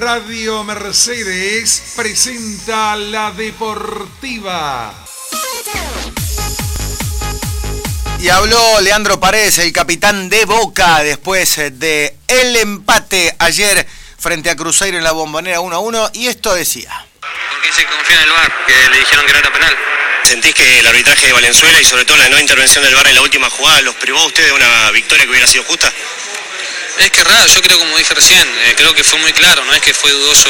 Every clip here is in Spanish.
Radio Mercedes presenta La Deportiva. Y habló Leandro Paredes, el capitán de Boca, después de el empate ayer frente a Cruzeiro en la Bombonera 1-1, y esto decía. ¿Por qué se confía en el VAR? Que le dijeron que no era penal. ¿Sentís que el arbitraje de Valenzuela y sobre todo la no intervención del VAR en la última jugada los privó a ustedes de una victoria que hubiera sido justa? Es que raro, yo creo, como dije recién, creo que fue muy claro, no es que fue dudosa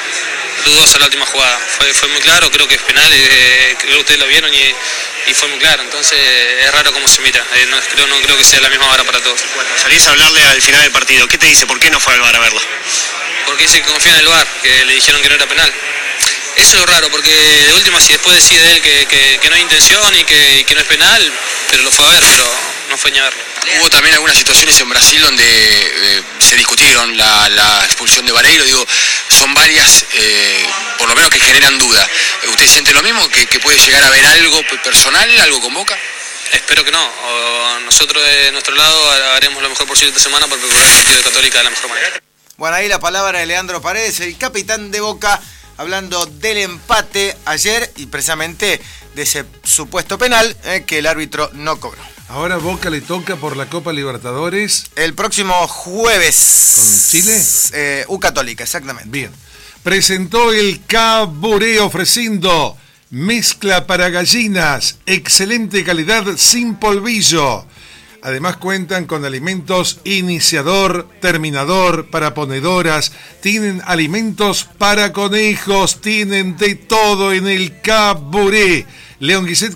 la última jugada, fue muy claro, creo que es penal, creo que ustedes lo vieron y fue muy claro, entonces es raro cómo se mira, no creo que sea la misma vara para todos. Cuando salís a hablarle al final del partido, ¿qué te dice? ¿Por qué no fue al VAR a verlo? Porque dice que confía en el VAR, que le dijeron que no era penal. Eso es lo raro, porque de última si después decide él que no hay intención y que no es penal, pero lo fue a ver, pero no fue ni a verlo. Hubo también algunas situaciones en Brasil donde se discutieron la expulsión de Vareiro, digo, son varias, por lo menos que generan duda. ¿Usted siente lo mismo? ¿Que puede llegar a haber algo personal, algo con Boca? Espero que no. Nosotros de nuestro lado haremos lo mejor posible esta semana para preparar el partido de Católica de la mejor manera. Bueno, ahí la palabra de Leandro Paredes, el capitán de Boca, hablando del empate ayer y precisamente de ese supuesto penal que el árbitro no cobró. Ahora Boca le toca por la Copa Libertadores. El próximo jueves. ¿Con Chile? U Católica, exactamente. Bien. Presentó el Caburé ofreciendo mezcla para gallinas, excelente calidad sin polvillo. Además cuentan con alimentos iniciador, terminador, para ponedoras, tienen alimentos para conejos, tienen de todo en el Caburé. León Guiset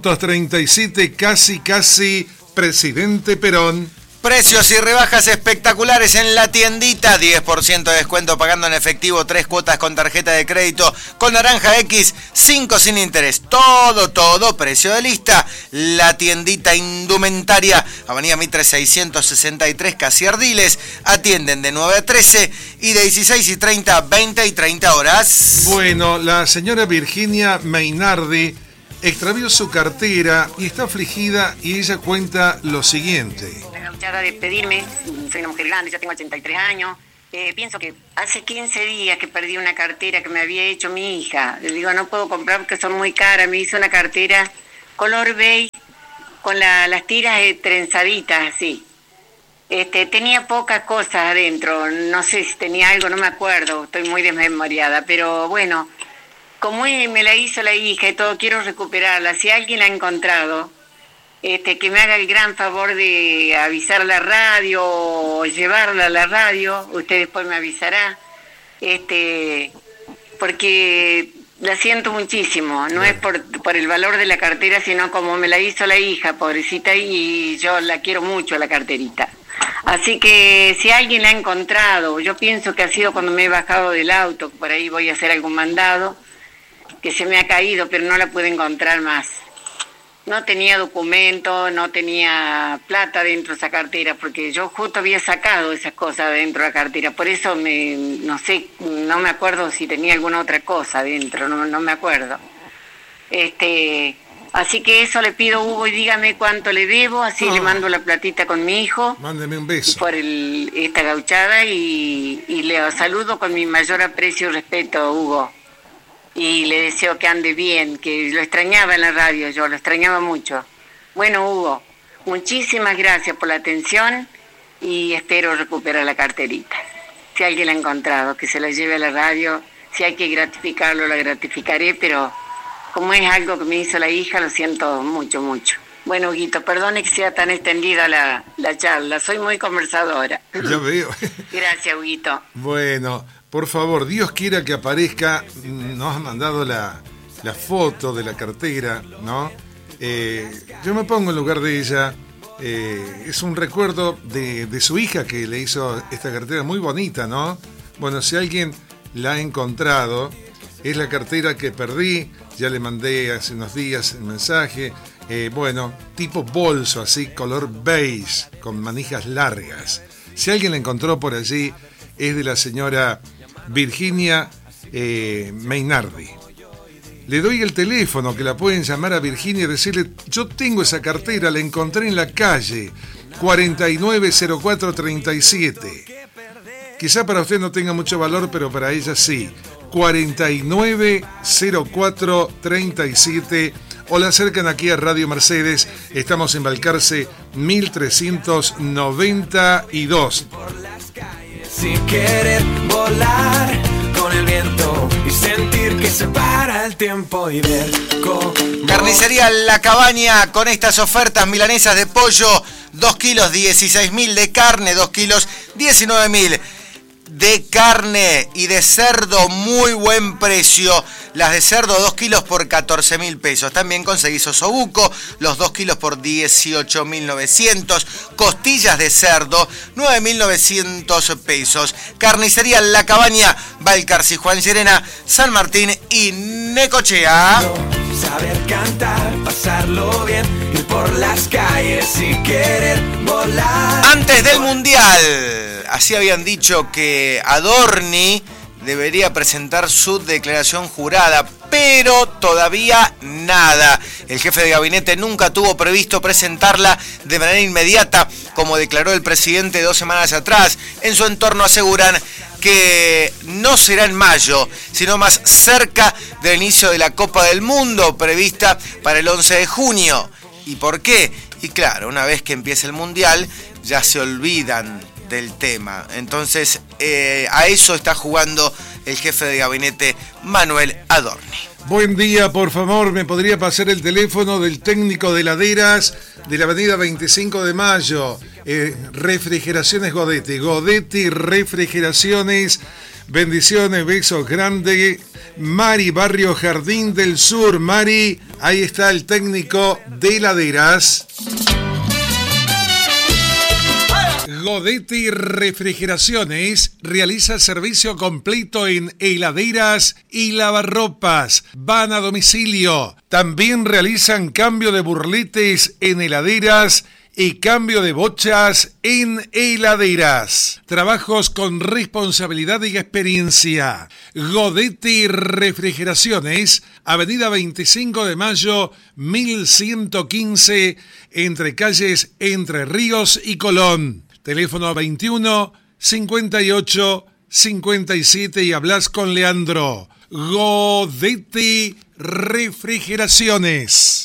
537, casi Presidente Perón. Precios y rebajas espectaculares en la tiendita, 10% de descuento pagando en efectivo, 3 cuotas con tarjeta de crédito, con Naranja X, 5 sin interés, todo, precio de lista. La tiendita indumentaria, Avenida Mitre 663, casi Ardiles, atienden de 9 a 13 y de 16:30 a 20 y 30 horas. Bueno, la señora Virginia Mainardi extravió su cartera y está afligida y ella cuenta lo siguiente. La gauchada de pedirme, soy una mujer grande, ya tengo 83 años, pienso que hace 15 días que perdí una cartera que me había hecho mi hija. Le digo, no puedo comprar porque son muy caras, me hizo una cartera color beige con las tiras trenzaditas así. Tenía pocas cosas adentro, no sé si tenía algo, no me acuerdo, estoy muy desmemoriada, pero bueno, como me la hizo la hija y todo, quiero recuperarla. Si alguien la ha encontrado, que me haga el gran favor de avisar a la radio o llevarla a la radio, usted después me avisará, porque la siento muchísimo, no es por el valor de la cartera, sino como me la hizo la hija, pobrecita, y yo la quiero mucho, la carterita. Así que si alguien la ha encontrado, yo pienso que ha sido cuando me he bajado del auto, por ahí voy a hacer algún mandado, que se me ha caído, pero no la pude encontrar más. No tenía documento, no tenía plata dentro de esa cartera, porque yo justo había sacado esas cosas dentro de la cartera, por eso no sé, no me acuerdo si tenía alguna otra cosa dentro, no me acuerdo. Así que eso le pido, Hugo, y dígame cuánto le debo, así le mando la platita con mi hijo. Mándeme un beso. Por esta gauchada y le saludo con mi mayor aprecio y respeto, Hugo. Y le deseo que ande bien, que lo extrañaba en la radio, yo lo extrañaba mucho. Bueno, Hugo, muchísimas gracias por la atención y espero recuperar la carterita. Si alguien la ha encontrado, que se la lleve a la radio, si hay que gratificarlo, la gratificaré, pero como es algo que me hizo la hija, lo siento mucho. Bueno, Huguito, perdone que sea tan extendida la charla, soy muy conversadora. Ya veo. Gracias, Huguito. Bueno, por favor, Dios quiera que aparezca, nos ha mandado la foto de la cartera, ¿no? Yo me pongo en lugar de ella, es un recuerdo de su hija que le hizo esta cartera muy bonita, ¿no? Bueno, si alguien la ha encontrado, es la cartera que perdí, ya le mandé hace unos días el mensaje, bueno, tipo bolso, así, color beige, con manijas largas. Si alguien la encontró por allí, es de la señora Virginia Mainardi. Le doy el teléfono que la pueden llamar a Virginia y decirle, yo tengo esa cartera, la encontré en la calle 490437. Quizá para usted no tenga mucho valor, pero para ella sí. 490437 o la acercan aquí a Radio Mercedes. Estamos en Balcarce 1392. Sin querer volar con el viento y sentir que se para el tiempo y ver cómo... Carnicería La Cabaña con estas ofertas: milanesas de pollo 2 kilos 16.000, de carne 2 kilos 19.000, de carne y de cerdo muy buen precio. Las de cerdo 2 kilos por 14.000 pesos. También conseguís osobuco, los 2 kilos por 18.900. Costillas de cerdo 9.900 pesos. Carnicería La Cabaña, Balcarce, Juan Llerena, San Martín y Necochea. Saber cantar, pasarlo bien, ir por las calles y querer volar. Antes del Mundial, así habían dicho que Adorni debería presentar su declaración jurada, pero todavía nada. El jefe de gabinete nunca tuvo previsto presentarla de manera inmediata, como declaró el presidente 2 semanas atrás. En su entorno aseguran que no será en mayo, sino más cerca del inicio de la Copa del Mundo, prevista para el 11 de junio. ¿Y por qué? Y claro, una vez que empiece el Mundial, ya se olvidan del tema. Entonces, a eso está jugando el jefe de gabinete, Manuel Adorni. Buen día, por favor, ¿me podría pasar el teléfono del técnico de heladeras de la avenida 25 de Mayo? Refrigeraciones Godetti. Godetti Refrigeraciones. Bendiciones, besos grandes. Mari, barrio Jardín del Sur. Mari, ahí está el técnico de heladeras. Godetti Refrigeraciones realiza servicio completo en heladeras y lavarropas. Van a domicilio. También realizan cambio de burletes en heladeras y cambio de bochas en heladeras. Trabajos con responsabilidad y experiencia. Godetti Refrigeraciones, avenida 25 de Mayo, 1115, entre calles Entre Ríos y Colón. Teléfono 21 58 57 y hablas con Leandro. Godetti Refrigeraciones.